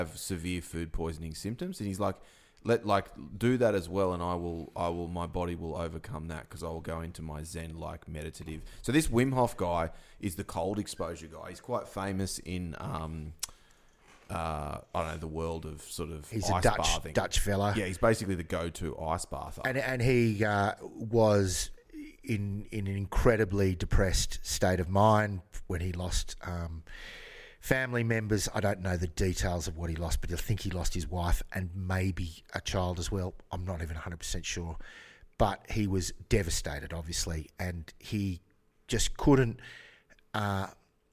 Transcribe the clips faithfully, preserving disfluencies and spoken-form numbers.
have severe food poisoning symptoms, and he's like, let like do that as well, and I will, I will, my body will overcome that because I will go into my Zen like meditative. So this Wim Hof guy is the cold exposure guy. He's quite famous in, um, uh, I don't know, the world of sort of he's ice a Dutch bathing. Dutch fella. Yeah, he's basically the go-to ice bather. And and he uh, was in in an incredibly depressed state of mind when he lost um, family members. I don't know the details of what he lost, but I think he lost his wife and maybe a child as well. I'm not even one hundred percent sure. But he was devastated, obviously, and he just couldn't... Uh,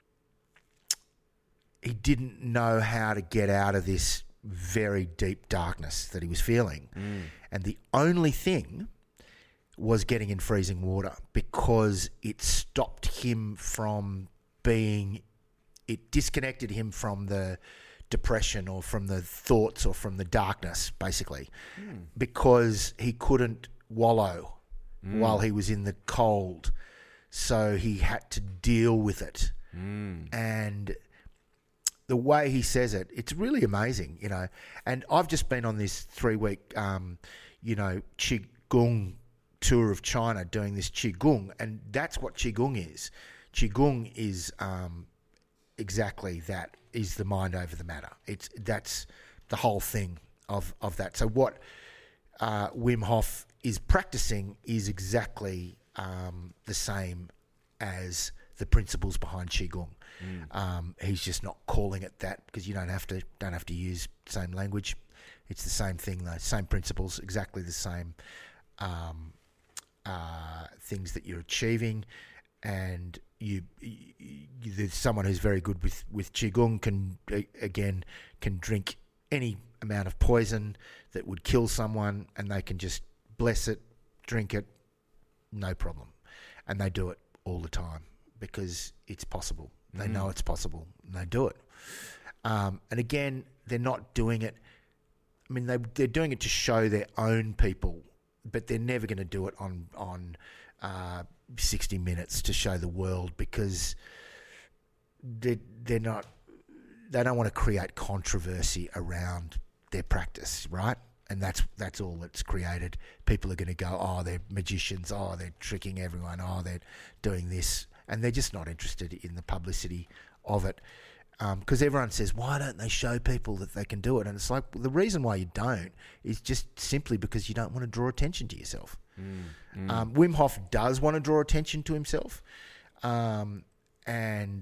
he didn't know how to get out of this very deep darkness that he was feeling. Mm. And the only thing was getting in freezing water, because it stopped him from being, it disconnected him from the depression or from the thoughts or from the darkness, basically, mm. because he couldn't wallow mm. while he was in the cold. So he had to deal with it. Mm. And the way he says it, it's really amazing, you know. And I've just been on this three-week, um, you know, Qigong tour of China doing this Qigong, and that's what Qigong is. Qigong is um, exactly that, is the mind over the matter. It's that's the whole thing of, of that. So what uh, Wim Hof is practicing is exactly um, the same as the principles behind Qigong. Mm. Um, he's just not calling it that because you don't have to don't have to use the same language. It's the same thing though, same principles, exactly the same um, uh, things that you're achieving. And you, you, you, there's someone who's very good with with Qigong can again can drink any amount of poison that would kill someone, and they can just bless it, drink it, no problem, and they do it all the time because it's possible. They mm. know it's possible, and they do it. Um, and again, they're not doing it. I mean, they they're doing it to show their own people, but they're never going to do it on on uh, sixty minutes to show the world because they they're not. They don't want to create controversy around their practice, right? And that's that's all that's created. People are going to go, oh, they're magicians, oh, they're tricking everyone, oh, they're doing this. And they're just not interested in the publicity of it. Because um, everyone says, why don't they show people that they can do it? And it's like, well, the reason why you don't is just simply because you don't want to draw attention to yourself. Mm, mm. Um, Wim Hof does want to draw attention to himself. Um, and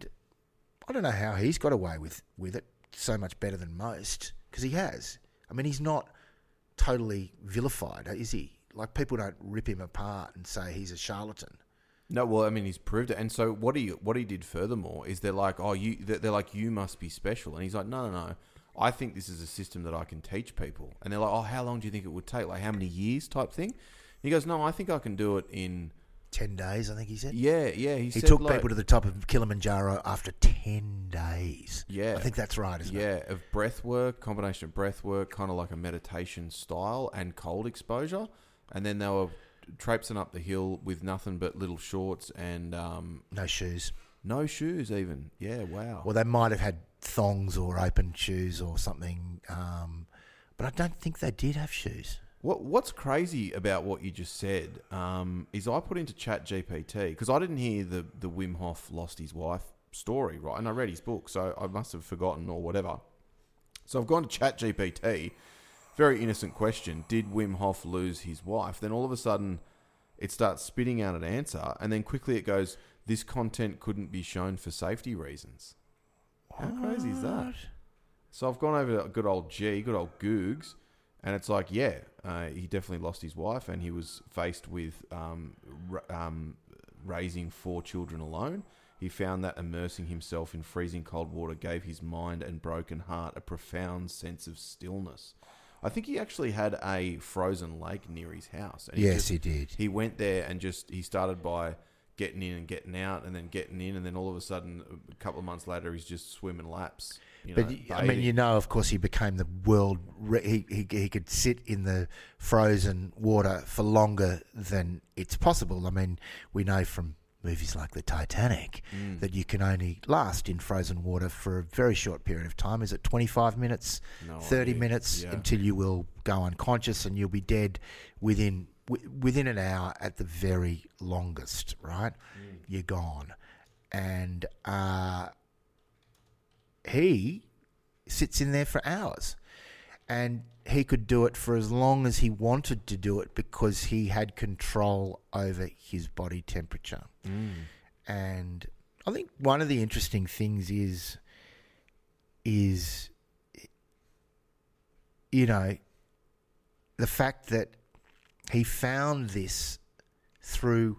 I don't know how he's got away with, with it so much better than most, because he has. I mean, he's not totally vilified, is he? Like, people don't rip him apart and say he's a charlatan. No, well, I mean, he's proved it. And so what he what he did furthermore is they're like, oh, you, they're like, you must be special. And he's like, no, no, no. I think this is a system that I can teach people. And they're like, oh, how long do you think it would take? Like, how many years type thing? And he goes, no, I think I can do it in... ten days, I think he said. Yeah, yeah. He, he said, took like, people to the top of Kilimanjaro after ten days. Yeah. I think that's right, isn't yeah, it? Yeah, of breath work, combination of breath work, kind of like a meditation style and cold exposure. And then they were traipsing up the hill with nothing but little shorts and... Um, no shoes. No shoes even. Yeah, wow. Well, they might have had thongs or open shoes or something, um, but I don't think they did have shoes. What What's crazy about what you just said um, is I put into Chat G P T, because I didn't hear the, the Wim Hof lost his wife story, right? And I read his book, so I must have forgotten or whatever. So I've gone to Chat G P T. Very innocent question. Did Wim Hof lose his wife? Then all of a sudden, it starts spitting out an answer, and then quickly it goes, this content couldn't be shown for safety reasons. How what? crazy is that? So I've gone over to good old G, good old Googs, and it's like, yeah, uh, he definitely lost his wife, and he was faced with um, r- um, raising four children alone. He found that immersing himself in freezing cold water gave his mind and broken heart a profound sense of stillness. I think he actually had a frozen lake near his house. And he yes, just, he did. He went there and just, he started by getting in and getting out and then getting in, and then all of a sudden, a couple of months later, he's just swimming laps. You know, but, I mean, you know, of course, he became the world... Re- he, he he could sit in the frozen water for longer than it's possible. I mean, we know from movies like the Titanic, mm. that you can only last in frozen water for a very short period of time. Is it twenty-five minutes, no thirty idea. minutes yeah. until you will go unconscious and you'll be dead within w- within an hour at the very longest, right? Mm. You're gone. And uh, he sits in there for hours. And he could do it for as long as he wanted to do it because he had control over his body temperature. Mm. And I think one of the interesting things is, is, you know, the fact that he found this through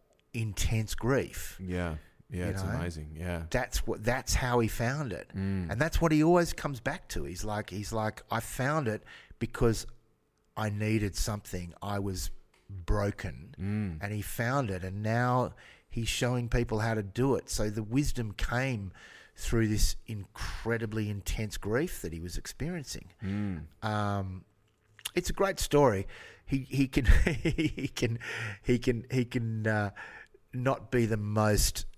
intense grief. Yeah. Yeah, it's know? amazing. Yeah, that's what. That's how he found it, mm. and that's what he always comes back to. He's like, he's like, I found it because I needed something. I was broken, mm. and he found it, and now he's showing people how to do it. So the wisdom came through this incredibly intense grief that he was experiencing. Mm. Um, it's a great story. He he can he can he can he can uh, not be the most.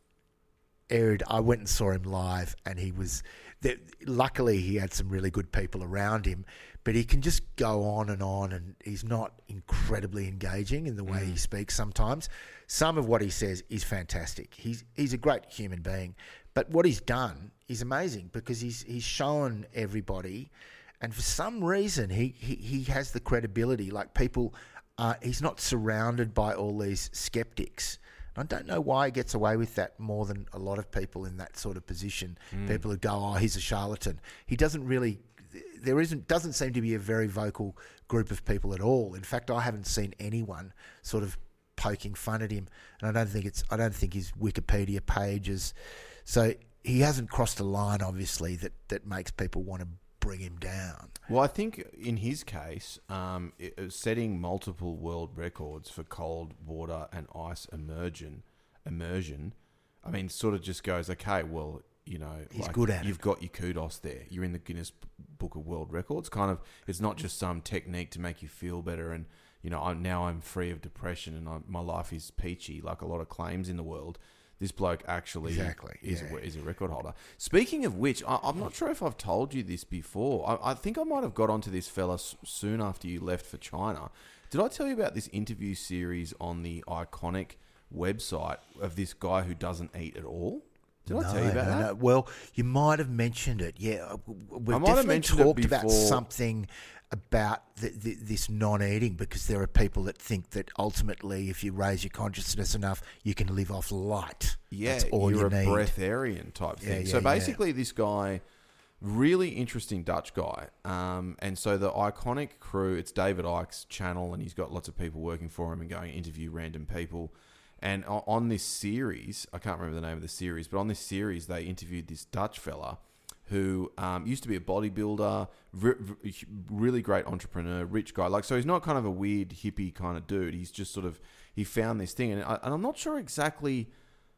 Aired. I went and saw him live, and he was. Luckily, he had some really good people around him, but he can just go on and on, and he's not incredibly engaging in the way mm. he speaks. Sometimes, some of what he says is fantastic. He's he's a great human being, but what he's done is amazing because he's he's shown everybody, and for some reason, he he, he has the credibility. Like people, uh, he's not surrounded by all these skeptics. I don't know why he gets away with that more than a lot of people in that sort of position. Mm. People who go, oh, he's a charlatan. He doesn't really, there isn't, doesn't seem to be a very vocal group of people at all. In fact, I haven't seen anyone sort of poking fun at him. And I don't think it's, I don't think his Wikipedia page is, so he hasn't crossed a line, obviously, that, that makes people want to bring him down. Well, I think in his case, um, it, setting multiple world records for cold water and ice immersion, immersion, I mean, sort of just goes, okay, well, you know, he's like, good at you've it. got your kudos there. You're in the Guinness Book of World Records. Kind of, it's not just some technique to make you feel better and, you know, I'm, now I'm free of depression and I, my life is peachy, like a lot of claims in the world. This bloke actually exactly, is, yeah. a, is a record holder. Speaking of which, I, I'm not sure if I've told you this before. I, I think I might have got onto this fella s- soon after you left for China. Did I tell you about this interview series on the Iconic website of this guy who doesn't eat at all? Did no, I tell you about no, that? No. Well, you might have mentioned it. Yeah, we've I might have definitely mentioned talked it about something about the, the, this non-eating because there are people that think that ultimately if you raise your consciousness enough, you can live off light. Yeah, That's all you're you a need. breatharian type thing. Yeah, yeah, so basically yeah. this guy, really interesting Dutch guy. Um, and so the Iconic crew, it's David Icke's channel and he's got lots of people working for him and going to interview random people. And on this series, I can't remember the name of the series, but on this series they interviewed this Dutch fella who um, used to be a bodybuilder, re- re- really great entrepreneur, rich guy. Like, so he's not kind of a weird hippie kind of dude. He's just sort of, he found this thing. And, I, and I'm not sure exactly,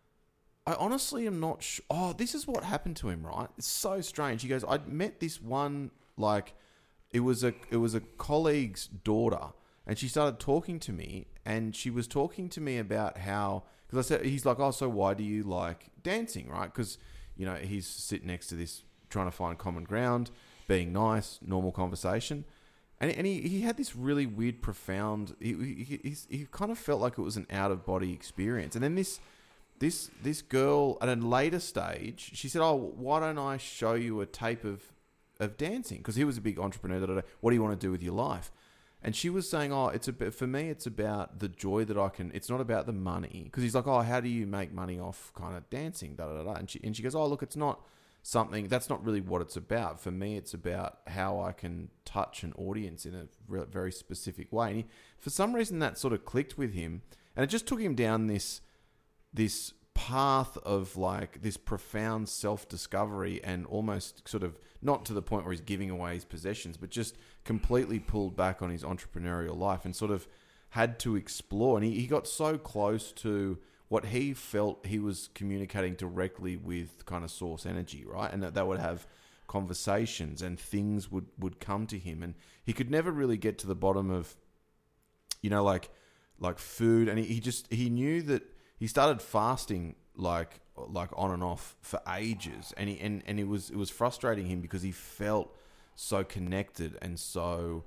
I honestly am not sure. Oh, this is what happened to him, right? It's so strange. He goes, I met this one, like, it was a it was a colleague's daughter. And she started talking to me, and she was talking to me about how, because I said, he's like, oh, so why do you like dancing, right? Because, you know, he's sitting next to this, trying to find common ground, being nice, normal conversation. And, and he, he had this really weird, profound, he, he, he, he kind of felt like it was an out-of-body experience. And then this this this girl, at a later stage, she said, oh, why don't I show you a tape of, of dancing? Because he was a big entrepreneur. Da, da, da. What do you want to do with your life? And she was saying, oh, it's a bit, for me, it's about the joy that I can, it's not about the money. Because he's like, oh, how do you make money off kind of dancing? Da, da, da, da. And she, and she goes, oh, look, it's not something, that's not really what it's about. For me, it's about how I can touch an audience in a re- very specific way. And he, for some reason, that sort of clicked with him. And it just took him down this this path of like this profound self-discovery and almost sort of, not to the point where he's giving away his possessions, but just completely pulled back on his entrepreneurial life and sort of had to explore. And he, he got so close to what he felt he was communicating directly with kind of source energy, right? And that, that would have conversations and things would, would come to him. And he could never really get to the bottom of, you know, like like food. And he, he just, he knew that he started fasting like like on and off for ages, and he and, and it was it was frustrating him because he felt so connected and so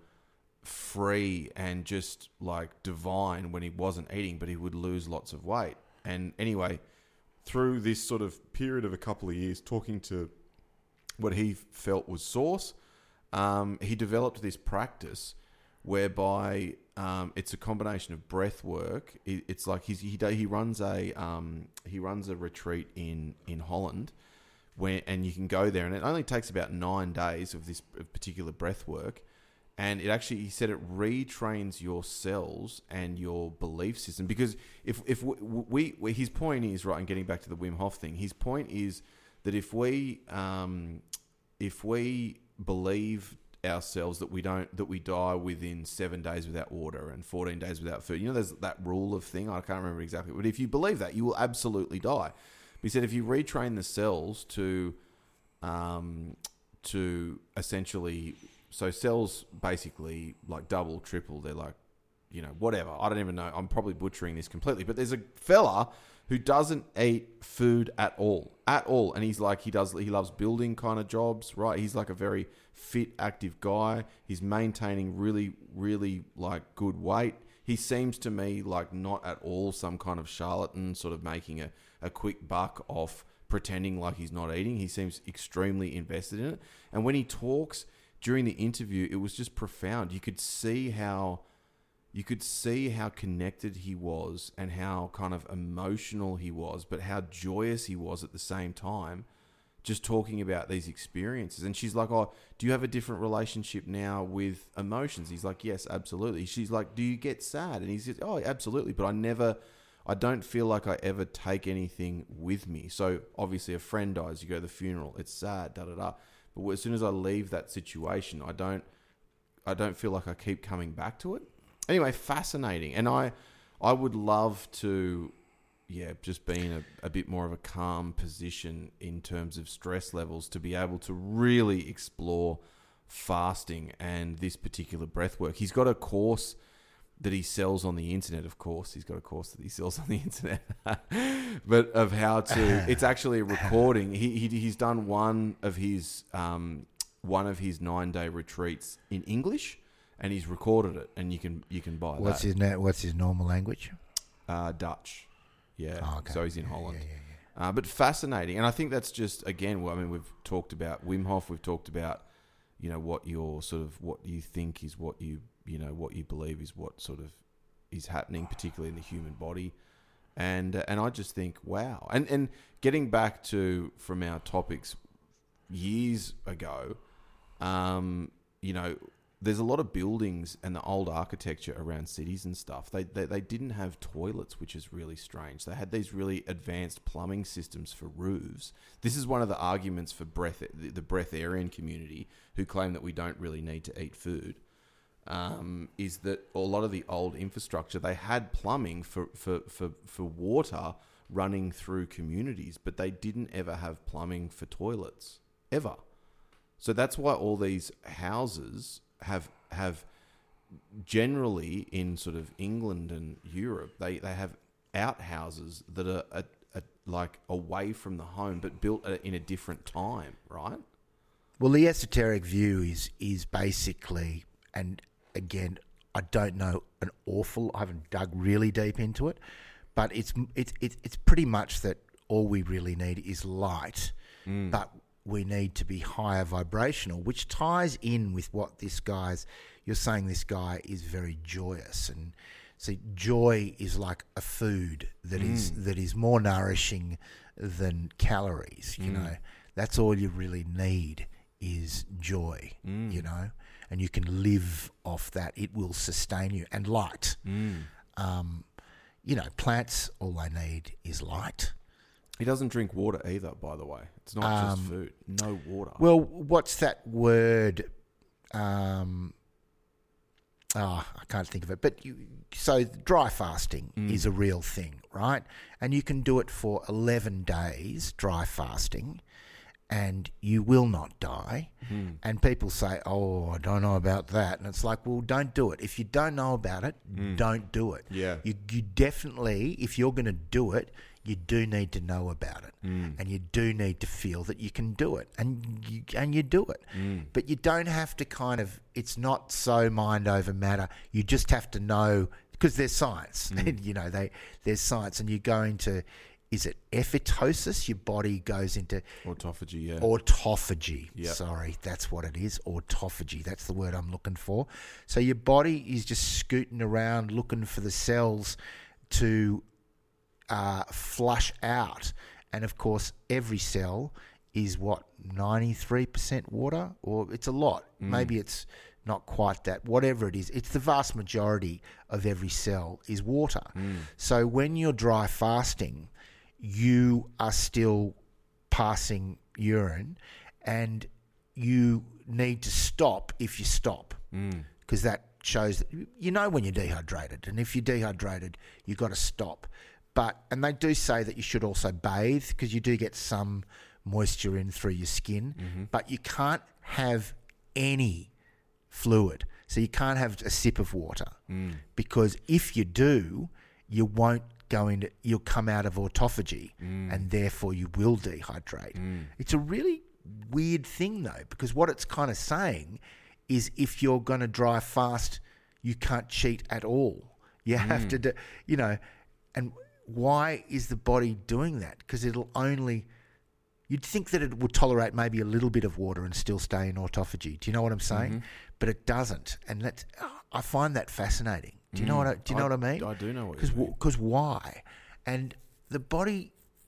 free and just like divine when he wasn't eating, but he would lose lots of weight. And anyway, through this sort of period of a couple of years, talking to what he felt was source, um, he developed this practice whereby um, it's a combination of breath work. It, it's like he's, he he runs a um, he runs a retreat in in Holland, where and you can go there, and it only takes about nine days of this particular breath work. And it actually, he said, it retrains your cells and your belief system. Because if if we, we his point is, right, and getting back to the Wim Hof thing, his point is that if we um, if we believe ourselves that we don't that we die within seven days without water and fourteen days without food, you know, there's that rule of thing. I can't remember exactly, but if you believe that, you will absolutely die. But he said if you retrain the cells to um, to essentially So cells basically like double, triple. They're like, you know, whatever. I don't even know. I'm probably butchering this completely. But there's a fella who doesn't eat food at all, at all. And he's like, he does, he loves building kind of jobs, right? He's like a very fit, active guy. He's maintaining really, really like good weight. He seems to me like not at all some kind of charlatan sort of making a, a quick buck off pretending like he's not eating. He seems extremely invested in it. And when he talks, during the interview, it was just profound. You could see how, you could see how connected he was and how kind of emotional he was, but how joyous he was at the same time, just talking about these experiences. And she's like, "Oh, do you have a different relationship now with emotions?" He's like, "Yes, absolutely." She's like, "Do you get sad?" And he says, "Oh, absolutely, but I never, I don't feel like I ever take anything with me." So obviously, a friend dies, you go to the funeral, it's sad, da da da. But as soon as I leave that situation, I don't, I don't feel like I keep coming back to it. Anyway, fascinating, and I, I would love to, yeah, just be in a, a bit more of a calm position in terms of stress levels to be able to really explore fasting and this particular breath work. He's got a course that he sells on the internet, of course. He's got a course that he sells on the internet. But of how to... It's actually a recording. He, he He's done one of his um, one of his nine-day retreats in English, and he's recorded it, and you can you can buy what's that. His na- what's his normal language? Uh, Dutch. Yeah. Oh, okay. So he's in yeah, Holland. Yeah, yeah, yeah. Uh, but fascinating. And I think that's just, again, well, I mean, we've talked about Wim Hof. We've talked about, you know, what your sort of, what you think is what you... you know, what you believe is what sort of is happening, particularly in the human body. And uh, and I just think, wow. And and getting back to, from our topics years ago, um, you know, there's a lot of buildings and the old architecture around cities and stuff. They, they they didn't have toilets, which is really strange. They had these really advanced plumbing systems for roofs. This is one of the arguments for breath, the, the breatharian community, who claim that we don't really need to eat food. Um, is that a lot of the old infrastructure, they had plumbing for, for, for, for water running through communities, but they didn't ever have plumbing for toilets, ever. So that's why all these houses have have generally in sort of England and Europe, they, they have outhouses that are, are, are like away from the home, but built in a different time, right? Well, the esoteric view is is basically, and again, I don't know an awful. I haven't dug really deep into it, but it's it's it's it's pretty much that all we really need is light, mm. but we need to be higher vibrational, which ties in with what this guy's. You're saying this guy is very joyous, and see, joy is like a food that mm. is that is more nourishing than calories. You mm. know, that's all you really need is joy. Mm. You know. And you can live off that. It will sustain you. And light. Mm. Um, you know, plants, all they need is light. He doesn't drink water either, by the way. It's not um, just food. No water. Well, what's that word? Um, oh, I can't think of it. But you, so dry fasting mm. is a real thing, right? And you can do it for eleven days, dry fasting. and you will not die. Mm. And people say, oh, I don't know about that. And it's like, well, don't do it. If you don't know about it, Mm. don't do it. Yeah. You, you definitely, if you're going to do it, you do need to know about it. Mm. And you do need to feel that you can do it. And you, and you do it. Mm. But you don't have to kind of, it's not so mind over matter. You just have to know, because there's science. Mm. you know, they there's science. And you're going to, is it ephitosis? Your body goes into Autophagy, yeah. autophagy. Yep. Sorry, that's what it is. Autophagy. That's the word I'm looking for. So your body is just scooting around looking for the cells to uh, flush out. And of course, every cell is what, ninety-three percent water? Or it's a lot. Mm. Maybe it's not quite that. Whatever it is, it's the vast majority of every cell is water. Mm. So when you're dry fasting, you are still passing urine, and you need to stop if you stop, because Mm. that shows that you know when you're dehydrated, and if you're dehydrated, you've got to stop. But and they do say that you should also bathe, because you do get some moisture in through your skin, Mm-hmm. but you can't have any fluid, so you can't have a sip of water, Mm. because if you do, you won't go into, you'll come out of autophagy, Mm. and therefore you will dehydrate. Mm. It's a really weird thing though, because what it's kind of saying is if you're going to dry fast, you can't cheat at all. You have Mm. to do, you know, and why is the body doing that? Because it'll only, you'd think that it would tolerate maybe a little bit of water and still stay in autophagy. Do you know what I'm saying? Mhm. But it doesn't, and that's, I find that fascinating. Do you know what I, do you know I, what I mean? I do know what Because you mean. because why? And the body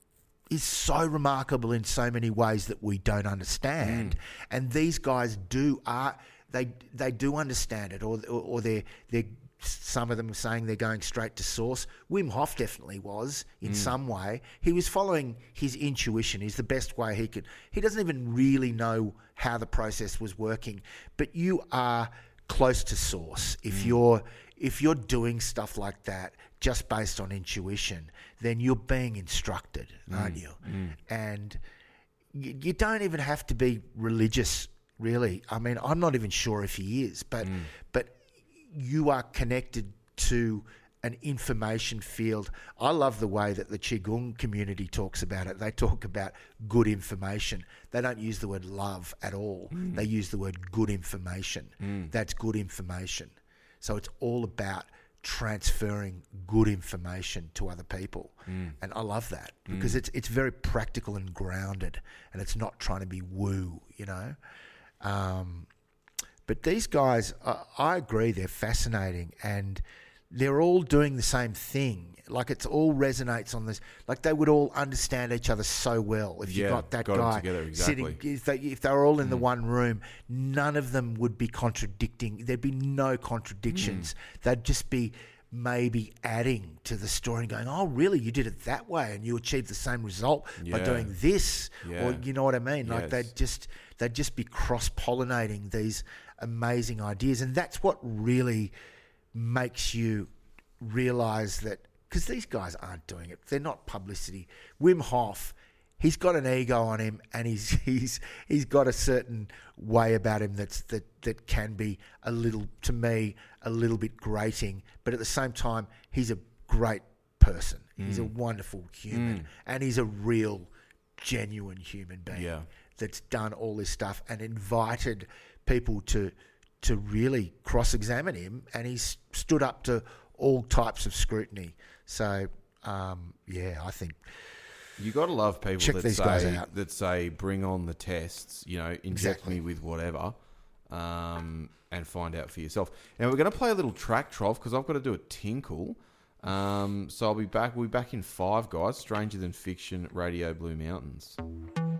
is so remarkable in so many ways that we don't understand. Mm. And these guys do are they they do understand it, or or, or they're they're some of them are saying they're going straight to source. Wim Hof definitely was in Mm. some way. He was following his intuition. Is the best way he could. He doesn't even really know how the process was working, but you are close to source if Mm. you're if you're doing stuff like that just based on intuition, then you're being instructed, aren't you? Mm. And you, you don't even have to be religious, really. I mean, I'm not even sure if he is, but Mm. but you are connected to an information field. I love the way that the Qigong community talks about it. They talk about good information. They don't use the word love at all. Mm. They use the word good information. Mm. That's good information. So it's all about transferring good information to other people. Mm. And I love that because it's it's very practical and grounded, and it's not trying to be woo, you know. Um, but these guys, I, I agree, they're fascinating, and they're all doing the same thing. Like it's all resonates on this. Like they would all understand each other so well if you Yeah, got that got 'em guy together, exactly. sitting. If they, if they were all in the one room, none of them would be contradicting. There'd be no contradictions. They'd just be maybe adding to the story and going, "Oh, really? You did it that way, and you achieved the same result by Yeah. doing this." Yeah. Or you know what I mean? Like Yes. they'd just they'd just be cross pollinating these amazing ideas, and that's what really makes you realize that, because these guys aren't doing it. They're not publicity. Wim Hof, he's got an ego on him, and he's he's he's got a certain way about him that's that that can be a little, to me, a little bit grating. But at the same time, he's a great person. He's a wonderful human, Mm. and he's a real, genuine human being Yeah. that's done all this stuff and invited people to to really cross-examine him, and he's stood up to all types of scrutiny. So, um, yeah, I think You got to love people Check that these guys say out. that say bring on the tests. You know, inject Exactly. me with whatever, um, and find out for yourself. Now we're going to play a little track trough because I've got to do a tinkle. Um, so I'll be back. We'll be back in five, guys. Stranger Than Fiction, Radio Blue Mountains.